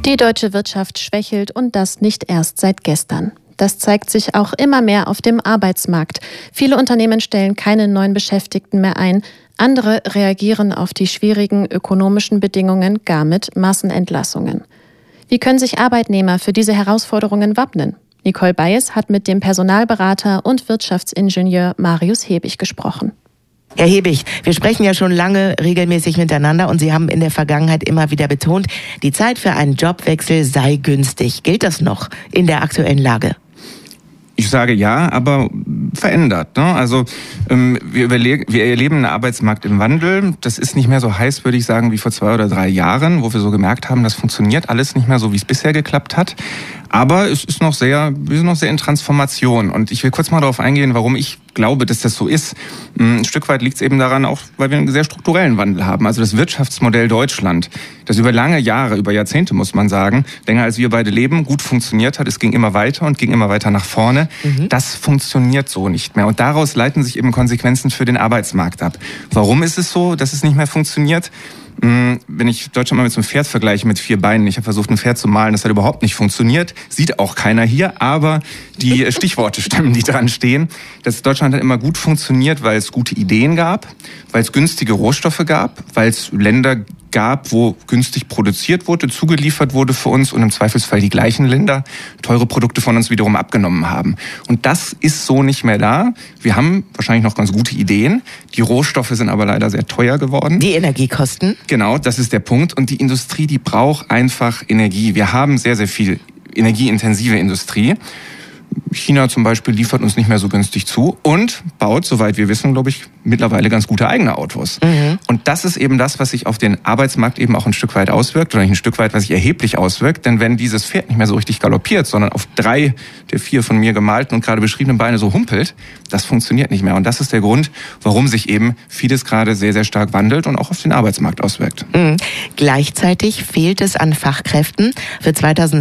Die deutsche Wirtschaft schwächelt und das nicht erst seit gestern. Das zeigt sich auch immer mehr auf dem Arbeitsmarkt. Viele Unternehmen stellen keine neuen Beschäftigten mehr ein. Andere reagieren auf die schwierigen ökonomischen Bedingungen gar mit Massenentlassungen. Wie können sich Arbeitnehmer für diese Herausforderungen wappnen? Nicole Bayes hat mit dem Personalberater und Wirtschaftsingenieur Marius Hebig gesprochen. Herr Hebig, wir sprechen ja schon lange regelmäßig miteinander und Sie haben in der Vergangenheit immer wieder betont, die Zeit für einen Jobwechsel sei günstig. Gilt das noch in der aktuellen Lage? Ich sage ja, aber verändert. Ne? Also wir erleben einen Arbeitsmarkt im Wandel. Das ist nicht mehr so heiß, würde ich sagen, wie vor 2 oder 3 Jahren, wo wir so gemerkt haben, das funktioniert alles nicht mehr so, wie es bisher geklappt hat. Aber es ist wir sind noch sehr in Transformation. Und ich will kurz mal darauf eingehen, warum ich glaube, dass das so ist. Ein Stück weit liegt es eben daran, auch weil wir einen sehr strukturellen Wandel haben. Also das Wirtschaftsmodell Deutschland, das über lange Jahre, über Jahrzehnte muss man sagen, länger als wir beide leben, gut funktioniert hat. Es ging immer weiter und ging immer weiter nach vorne. Das funktioniert so nicht mehr. Und daraus leiten sich eben Konsequenzen für den Arbeitsmarkt ab. Warum ist es so, dass es nicht mehr funktioniert? Wenn ich Deutschland mal mit so einem Pferd vergleiche mit 4 Beinen, ich habe versucht, ein Pferd zu malen, das hat überhaupt nicht funktioniert, sieht auch keiner hier, aber die Stichworte stimmen, die dran stehen. Das Deutschland hat immer gut funktioniert, weil es gute Ideen gab, weil es günstige Rohstoffe gab, weil es Länder gab, wo günstig produziert wurde, zugeliefert wurde für uns und im Zweifelsfall die gleichen Länder teure Produkte von uns wiederum abgenommen haben. Und das ist so nicht mehr da. Wir haben wahrscheinlich noch ganz gute Ideen. Die Rohstoffe sind aber leider sehr teuer geworden. Die Energiekosten? Genau, das ist der Punkt. Und die Industrie, die braucht einfach Energie. Wir haben sehr, sehr viel energieintensive Industrie. China zum Beispiel liefert uns nicht mehr so günstig zu und baut, soweit wir wissen, glaube ich, mittlerweile ganz gute eigene Autos. Und das ist eben das, was sich auf den Arbeitsmarkt eben auch ein Stück weit auswirkt, oder nicht ein Stück weit, was sich erheblich auswirkt. Denn wenn dieses Pferd nicht mehr so richtig galoppiert, sondern auf 3 der 4 von mir gemalten und gerade beschriebenen Beine so humpelt, das funktioniert nicht mehr. Und das ist der Grund, warum sich eben vieles gerade sehr, sehr stark wandelt und auch auf den Arbeitsmarkt auswirkt. Gleichzeitig fehlt es an Fachkräften. Für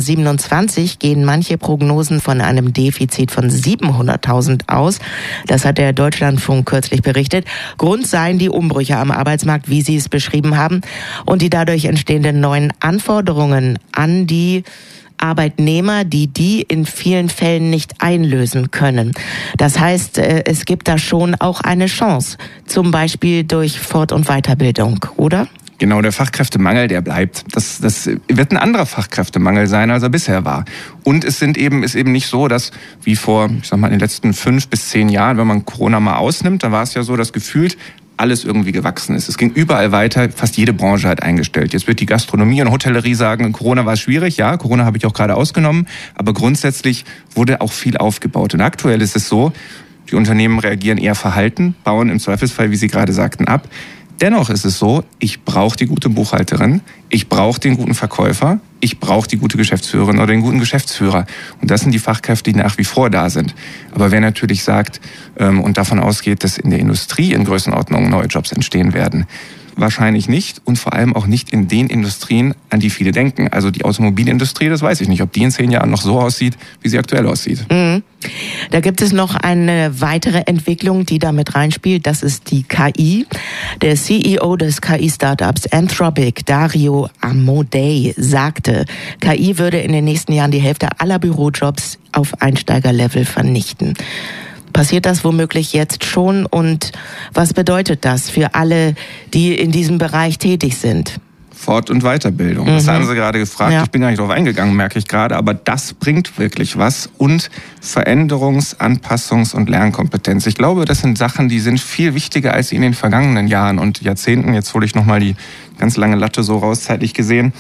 2027 gehen manche Prognosen von einem Defizit von 700.000 aus. Das hat der Deutschlandfunk kürzlich berichtet. Grund seien die Umbrüche am Arbeitsmarkt, wie Sie es beschrieben haben, und die dadurch entstehenden neuen Anforderungen an die Arbeitnehmer, die in vielen Fällen nicht einlösen können. Das heißt, es gibt da schon auch eine Chance, zum Beispiel durch Fort- und Weiterbildung, oder? Genau, der Fachkräftemangel, der bleibt. Das wird ein anderer Fachkräftemangel sein, als er bisher war. Und ist eben nicht so, dass wie vor, in den letzten 5 bis 10 Jahren, wenn man Corona mal ausnimmt, dann war es ja so, dass gefühlt alles irgendwie gewachsen ist. Es ging überall weiter, fast jede Branche hat eingestellt. Jetzt wird die Gastronomie und Hotellerie sagen, in Corona war es schwierig. Ja, Corona habe ich auch gerade ausgenommen. Aber grundsätzlich wurde auch viel aufgebaut. Und aktuell ist es so, die Unternehmen reagieren eher verhalten, bauen im Zweifelsfall, wie Sie gerade sagten, ab. Dennoch ist es so, ich brauche die gute Buchhalterin, ich brauche den guten Verkäufer, ich brauche die gute Geschäftsführerin oder den guten Geschäftsführer. Und das sind die Fachkräfte, die nach wie vor da sind. Aber wer natürlich sagt und davon ausgeht, dass in der Industrie in Größenordnung neue Jobs entstehen werden, wahrscheinlich nicht und vor allem auch nicht in den Industrien, an die viele denken. Also die Automobilindustrie, das weiß ich nicht, ob die in 10 Jahren noch so aussieht, wie sie aktuell aussieht. Da gibt es noch eine weitere Entwicklung, die da mit reinspielt. Das ist die KI. Der CEO des KI-Startups Anthropic, Dario Amodei, sagte, KI würde in den nächsten Jahren die Hälfte aller Bürojobs auf Einsteigerlevel vernichten. Passiert das womöglich jetzt schon und was bedeutet das für alle, die in diesem Bereich tätig sind? Fort- und Weiterbildung. Das haben Sie gerade gefragt. Ja. Ich bin gar nicht darauf eingegangen, merke ich gerade. Aber das bringt wirklich was. Und Veränderungs-, Anpassungs- und Lernkompetenz. Ich glaube, das sind Sachen, die sind viel wichtiger als in den vergangenen Jahren und Jahrzehnten. Jetzt hole ich nochmal die ganz lange Latte so raus, zeitlich gesehen.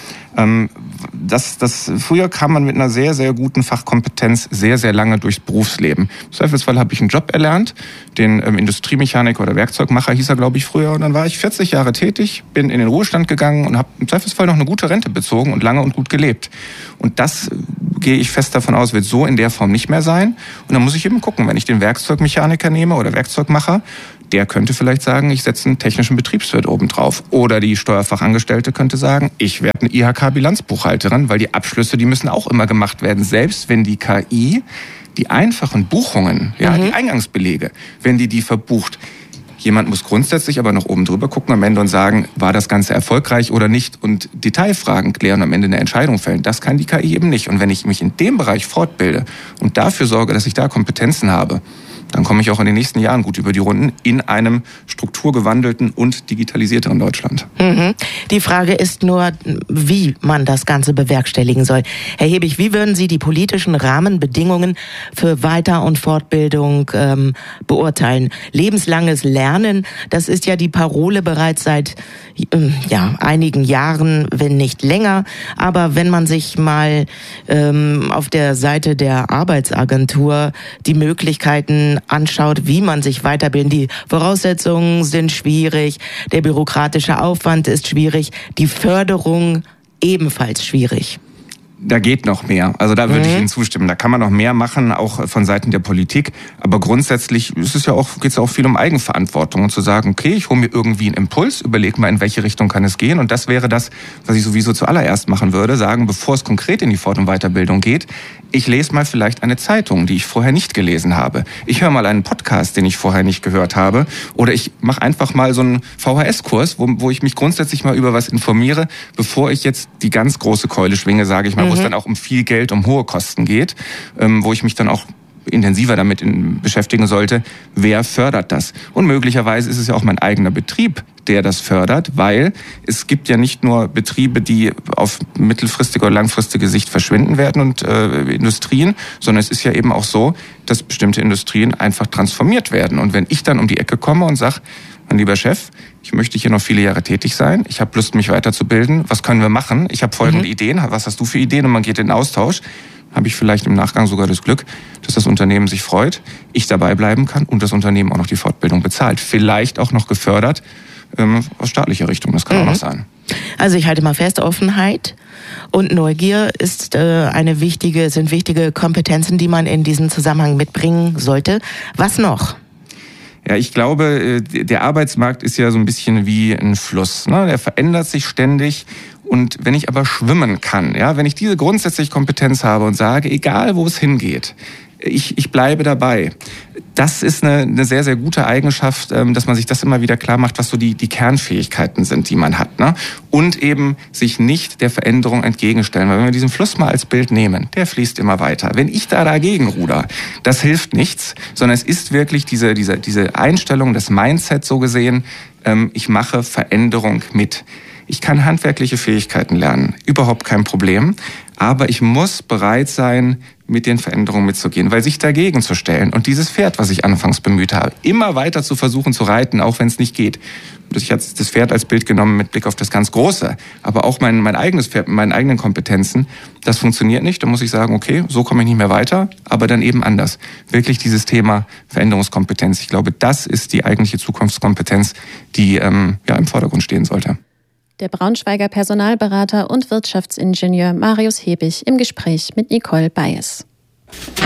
Früher kam man mit einer sehr, sehr guten Fachkompetenz sehr, sehr lange durchs Berufsleben. Im Zweifelsfall habe ich einen Job erlernt, den Industriemechaniker oder Werkzeugmacher hieß er, glaube ich, früher. Und dann war ich 40 Jahre tätig, bin in den Ruhestand gegangen und habe im Zweifelsfall noch eine gute Rente bezogen und lange und gut gelebt. Und das, gehe ich fest davon aus, wird so in der Form nicht mehr sein. Und dann muss ich eben gucken, wenn ich den Werkzeugmechaniker nehme oder Werkzeugmacher, der könnte vielleicht sagen, ich setze einen technischen Betriebswirt obendrauf. Oder die Steuerfachangestellte könnte sagen, ich werde eine IHK-Bilanzbuchhalterin, weil die Abschlüsse, die müssen auch immer gemacht werden. Selbst wenn die KI die einfachen Buchungen, die Eingangsbelege, wenn die verbucht, Jemand muss grundsätzlich aber noch oben drüber gucken am Ende und sagen, war das Ganze erfolgreich oder nicht und Detailfragen klären und am Ende eine Entscheidung fällen. Das kann die KI eben nicht. Und wenn ich mich in dem Bereich fortbilde und dafür sorge, dass ich da Kompetenzen habe, dann komme ich auch in den nächsten Jahren gut über die Runden in einem strukturgewandelten und digitalisierteren Deutschland. Die Frage ist nur, wie man das Ganze bewerkstelligen soll. Herr Hebig, wie würden Sie die politischen Rahmenbedingungen für Weiter- und Fortbildung beurteilen? Lebenslanges Lernen, das ist ja die Parole bereits seit einigen Jahren, wenn nicht länger. Aber wenn man sich mal auf der Seite der Arbeitsagentur die Möglichkeiten anschaut, wie man sich weiterbilden, die Voraussetzungen sind schwierig, der bürokratische Aufwand ist schwierig, die Förderung ebenfalls schwierig. Da geht noch mehr. Also da würde ich Ihnen zustimmen. Da kann man noch mehr machen, auch von Seiten der Politik. Aber grundsätzlich geht es ja auch viel um Eigenverantwortung und zu sagen, okay, ich hole mir irgendwie einen Impuls, überlege mal, in welche Richtung kann es gehen. Und das wäre das, was ich sowieso zuallererst machen würde, sagen, bevor es konkret in die Fort- und Weiterbildung geht, ich lese mal vielleicht eine Zeitung, die ich vorher nicht gelesen habe. Ich höre mal einen Podcast, den ich vorher nicht gehört habe. Oder ich mache einfach mal so einen VHS-Kurs, wo ich mich grundsätzlich mal über was informiere, bevor ich jetzt die ganz große Keule schwinge, sage ich mal, wo es dann auch um viel Geld, um hohe Kosten geht, wo ich mich dann auch intensiver damit beschäftigen sollte, wer fördert das? Und möglicherweise ist es ja auch mein eigener Betrieb, der das fördert, weil es gibt ja nicht nur Betriebe, die auf mittelfristige oder langfristige Sicht verschwinden werden und Industrien, sondern es ist ja eben auch so, dass bestimmte Industrien einfach transformiert werden. Und wenn ich dann um die Ecke komme und sage, mein lieber Chef, ich möchte hier noch viele Jahre tätig sein, ich habe Lust, mich weiterzubilden, was können wir machen? Ich habe folgende Ideen, was hast du für Ideen? Und man geht in den Austausch. Habe ich vielleicht im Nachgang sogar das Glück, dass das Unternehmen sich freut, ich dabei bleiben kann und das Unternehmen auch noch die Fortbildung bezahlt. Vielleicht auch noch gefördert aus staatlicher Richtung, das kann auch noch sein. Also ich halte mal fest, Offenheit und Neugier sind wichtige Kompetenzen, die man in diesem Zusammenhang mitbringen sollte. Was noch? Ja, ich glaube, der Arbeitsmarkt ist ja so ein bisschen wie ein Fluss, ne? Der verändert sich ständig. Und wenn ich aber schwimmen kann, ja, wenn ich diese grundsätzliche Kompetenz habe und sage, egal wo es hingeht, ich bleibe dabei. Das ist eine sehr, sehr gute Eigenschaft, dass man sich das immer wieder klar macht, was so die Kernfähigkeiten sind, die man hat, ne? Und eben sich nicht der Veränderung entgegenstellen. Weil wenn wir diesen Fluss mal als Bild nehmen, der fließt immer weiter. Wenn ich da dagegen ruder, das hilft nichts, sondern es ist wirklich diese Einstellung, das Mindset so gesehen, ich mache Veränderung mit. Ich kann handwerkliche Fähigkeiten lernen, überhaupt kein Problem. Aber ich muss bereit sein, mit den Veränderungen mitzugehen, weil sich dagegen zu stellen und dieses Pferd, was ich anfangs bemüht habe, immer weiter zu versuchen zu reiten, auch wenn es nicht geht. Ich habe das Pferd als Bild genommen mit Blick auf das ganz Große, aber auch mein eigenes Pferd mit meinen eigenen Kompetenzen, das funktioniert nicht. Da muss ich sagen, okay, so komme ich nicht mehr weiter, aber dann eben anders. Wirklich dieses Thema Veränderungskompetenz. Ich glaube, das ist die eigentliche Zukunftskompetenz, die im Vordergrund stehen sollte. Der Braunschweiger Personalberater und Wirtschaftsingenieur Marius Hebig im Gespräch mit Nicole Bayes.